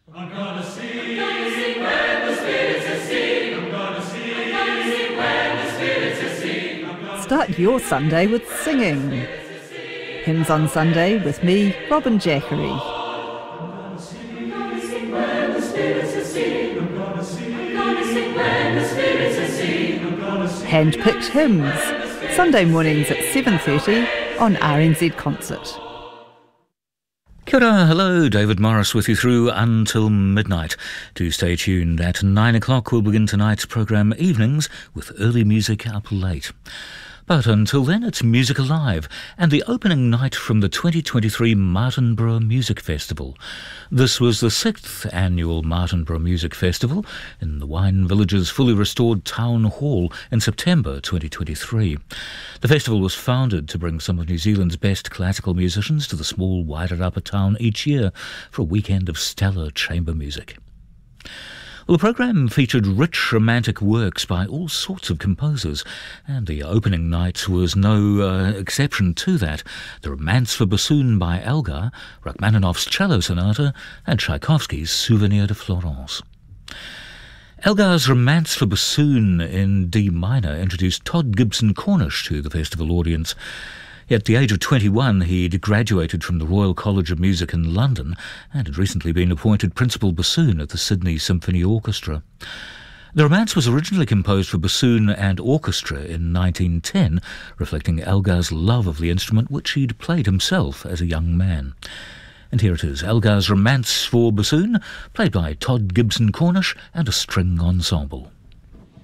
I'm gonna sing when the spirits are sing. I'm gonna sing when the spirits are sing. Start your Sunday with singing. Hymns on Sunday with me, Robin Jackery. Hand-picked hymns. Sunday mornings at 7:30 on RNZ Concert. Kia ora, hello, David Morris with you through until midnight. Do stay tuned. At 9 o'clock we'll begin tonight's programme Evenings with early music up late. But until then, it's Music Alive and the opening night from the 2023 Martinborough Music Festival. This was the 6th annual Martinborough Music Festival in the Wine Village's fully restored Town Hall in September 2023. The festival was founded to bring some of New Zealand's best classical musicians to the small Wairarapa town each year for a weekend of stellar chamber music. Well, the programme featured rich romantic works by all sorts of composers, and the opening night was no exception to that. The Romance for Bassoon by Elgar, Rachmaninoff's Cello Sonata, and Tchaikovsky's Souvenir de Florence. Elgar's Romance for Bassoon in D minor introduced Todd Gibson Cornish to the festival audience. At the age of 21, he'd graduated from the Royal College of Music in London and had recently been appointed principal bassoon at the Sydney Symphony Orchestra. The Romance was originally composed for bassoon and orchestra in 1910, reflecting Elgar's love of the instrument, which he'd played himself as a young man. And here it is, Elgar's Romance for Bassoon, played by Todd Gibson Cornish and a string ensemble.